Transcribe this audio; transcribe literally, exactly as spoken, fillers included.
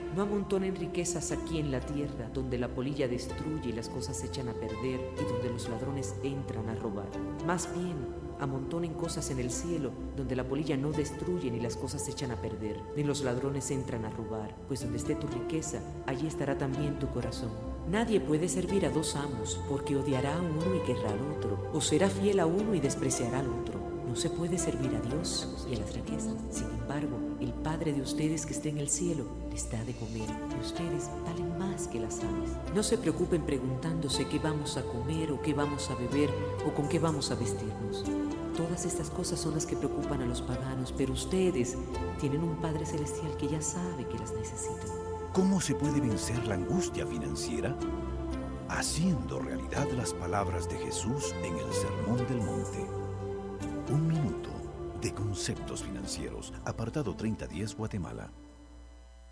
No amontonen riquezas aquí en la tierra, donde la polilla destruye y las cosas se echan a perder y donde los ladrones entran a robar. Más bien, amontonen cosas en el cielo, donde la polilla no destruye ni las cosas se echan a perder, ni los ladrones entran a robar, pues donde esté tu riqueza, allí estará también tu corazón. Nadie puede servir a dos amos, porque odiará a uno y querrá al otro, o será fiel a uno y despreciará al otro. No se puede servir a Dios y a las riquezas. Sin embargo, el Padre de ustedes que está en el cielo les da de comer, y ustedes valen más que las aves. No se preocupen preguntándose qué vamos a comer o qué vamos a beber o con qué vamos a vestirnos. Todas estas cosas son las que preocupan a los paganos, pero ustedes tienen un Padre Celestial que ya sabe que las necesitan. ¿Cómo se puede vencer la angustia financiera? Haciendo realidad las palabras de Jesús en el Sermón del Monte. Un minuto de conceptos financieros, apartado treinta diez, Guatemala.